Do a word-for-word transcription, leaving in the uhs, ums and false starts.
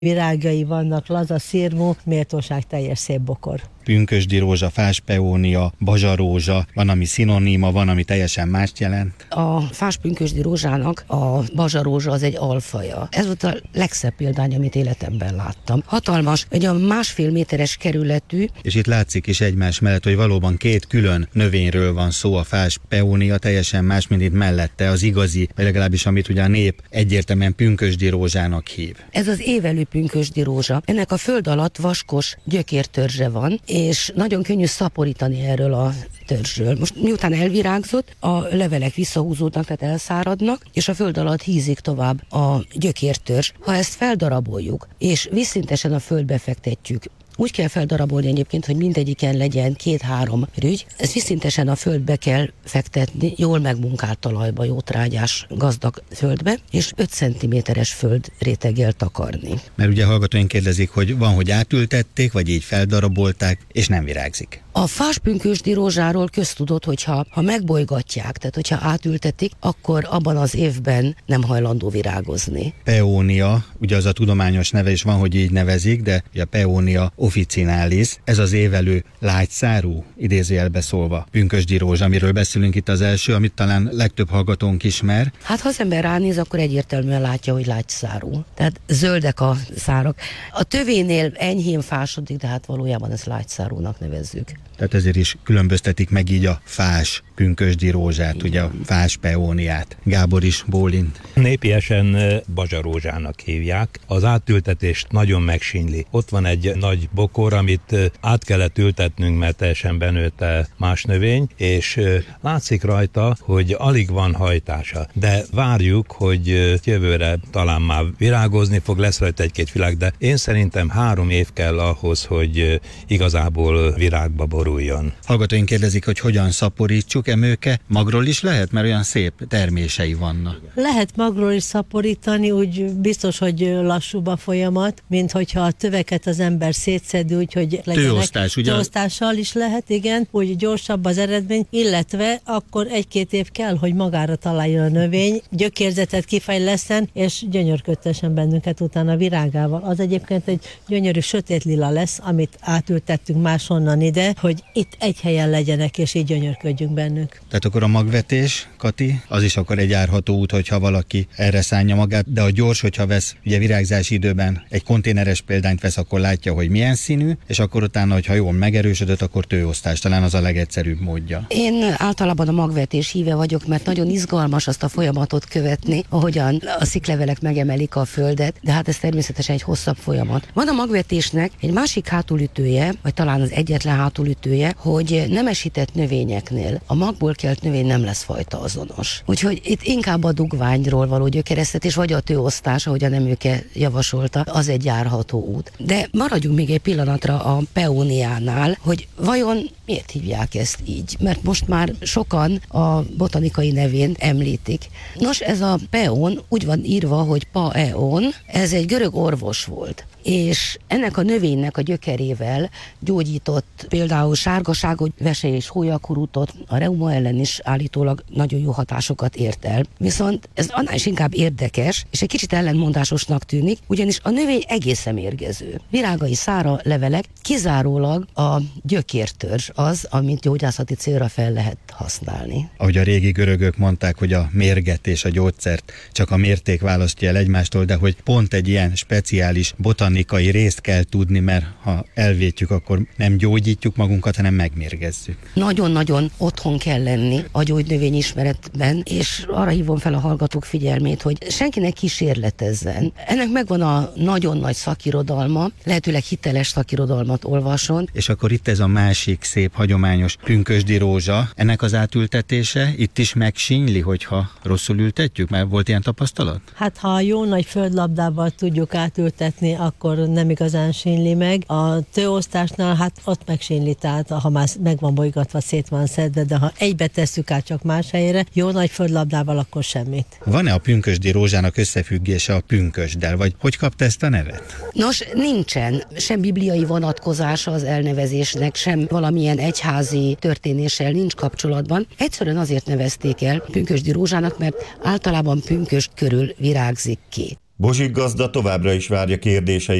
Virágai vannak, laza szirmú, méltóság teljes szép bokor. Pünkösdi rózsa, fáspeónia, bazsarózsa, van, ami szinoníma, van, ami teljesen mást jelent. A fáspünkösdi rózsának a bazsarózsa az egy alfaja. Ez volt a legszebb példány, amit életemben láttam. Hatalmas, egy a másfél méteres kerületű. És itt látszik is egymás mellett, hogy valóban két külön növényről van szó, a fáspeónia teljesen más, mint itt mellette az igazi, vagy legalábbis amit ugye a nép egyértelműen pünkösdi rózsának hív. Ez az évelő pünkösdi rózsa. Ennek a föld alatt vaskos gyökértörzse van, és nagyon könnyű szaporítani erről a törzsről. Most miután elvirágzott, a levelek visszahúzódnak, tehát elszáradnak, és a föld alatt hízik tovább a gyökértörzs. Ha ezt feldaraboljuk, és vízszintesen a földbe fektetjük, úgy kell feldarabolni egyébként, hogy mindegyiken legyen két-három rügy. Ezt vízszintesen a földbe kell fektetni, jól megmunkált talajba, jó trágyás, gazdag földbe, és öt centiméteres földréteggel takarni. Mert ugye hallgatóink kérdezik, hogy van, hogy átültették, vagy így feldarabolták, és nem virágzik. A fáspünkösdi rózsáról köztudott, hogyha ha megbolygatják, tehát hogyha átültetik, akkor abban az évben nem hajlandó virágozni. Peónia, ugye az a tudományos neve is van, hogy így nevezik, de ugye a Peónia officinalis, ez az évelő lágyszárú, idézőjelbe szólva, pünkösdi rózsa, amiről beszélünk itt az első, amit talán legtöbb hallgatónk ismer. Hát ha az ember ránéz, akkor egyértelműen látja, hogy lágyszárú. Tehát zöldek a szárok. A tövénél enyhén fásodik, de hát valójában ezt lágyszárúnak nevezzük. Tehát ezért is különböztetik meg így a fás pünkösdi rózsát, ugye a fás peóniát. Gábor is bólint. Népiesen bazsarózsának hívják. Az átültetést nagyon megsínyli. Ott van egy nagy bokor, amit át kellett ültetnünk, mert teljesen benőtte más növény, és látszik rajta, hogy alig van hajtása. De várjuk, hogy jövőre talán már virágozni fog, lesz rajta egy-két virág, de én szerintem három év kell ahhoz, hogy igazából virágba boruljon. Hallgatóink kérdezik, hogy hogyan szaporítsuk, emőke magról is lehet, mert olyan szép termései vannak. Lehet magról is szaporítani, úgy biztos, hogy lassúbb a folyamat, mint hogyha a töveket az ember szétszedi, úgyhogy legyenek. Tőosztás, ugye? Tőosztással is lehet, igen, úgy gyorsabb az eredmény, illetve akkor egy-két év kell, hogy magára találjon a növény, gyökérzetet kifejleszten, és gyönyörködtessen bennünket utána virágával. Az egyébként egy gyönyörű sötét lila lesz, amit átültettünk máshonnan ide, hogy itt egy helyen legyenek, és így gyönyörködjünk bennük. Tehát akkor a magvetés, Kati, az is akkor egy járható út, hogyha valaki erre szánja magát, de a gyors, hogyha vesz, ugye virágzási időben egy konténeres példányt vesz, akkor látja, hogy milyen színű, és akkor utána, hogyha jól megerősödött, akkor tőosztás, talán az a legegyszerűbb módja. Én általában a magvetés híve vagyok, mert nagyon izgalmas azt a folyamatot követni, ahogyan a sziklevelek megemelik a földet, de hát ez természetesen egy hosszabb folyamat. Van a magvetésnek egy másik hátulütője, vagy talán az egyetlen hátulütője, hogy nemesített növényeknél a magból kelt növény nem lesz fajta azonos. Úgyhogy itt inkább a dugványról való gyökeresztetés, vagy a tőosztás, ahogy a neműke javasolta, az egy járható út. De maradjunk még egy pillanatra a peóniánál, hogy vajon miért hívják ezt így? Mert most már sokan a botanikai nevén említik. Nos, ez a peón úgy van írva, hogy paeon, ez egy görög orvos volt, és ennek a növénynek a gyökerével gyógyított például sárgaságot, vesely és hólyakurutot, a reuma ellen is állítólag nagyon jó hatásokat ért el. Viszont ez annál is inkább érdekes, és egy kicsit ellentmondásosnak tűnik, ugyanis a növény egészen mérgező. Virágai, szára, levelek, kizárólag a gyökértörzs az, amit gyógyászati célra fel lehet használni. Ahogy a régi görögök mondták, hogy a mérget és a gyógyszert csak a mérték választja el egymástól, de hogy pont egy ilyen speciális botanikai részt kell tudni, mert ha elvétjük, akkor nem gyógyítjuk magunkat, hanem megmérgezzük. Nagyon-nagyon otthon kell lenni a gyógynövény ismeretben, és arra hívom fel a hallgatók figyelmét, hogy senkinek kísérletezzen. Ennek megvan a nagyon nagy szakirodalma, lehetőleg hiteles szakirodalmat olvasson. És akkor itt ez a másik szép, hagyományos pünkösdi rózsa, ennek az átültetése itt is megsínyli, hogyha rosszul ültetjük? Mert volt ilyen tapasztalat? Hát ha jó nagy földlabdával tudjuk átültetni, akkor nem igazán sínli meg. A tőosztásnál hát ott megsínli, tehát ha már meg van bolygatva, szét van szedve, de ha egybe tesszük át csak más helyre, jó nagy földlabdával, akkor semmit. Van-e a pünkösdi rózsának összefüggése a pünkösddel, vagy hogy kapta ezt a nevet? Nos, nincsen sem bibliai vonatkozása az elnevezésnek, sem valamilyen egyházi történéssel nincs kapcsolatban. Egyszerűen azért nevezték el pünkösdi rózsának, mert általában pünkösd körül virágzik ki. Bozsik gazda továbbra is várja kérdései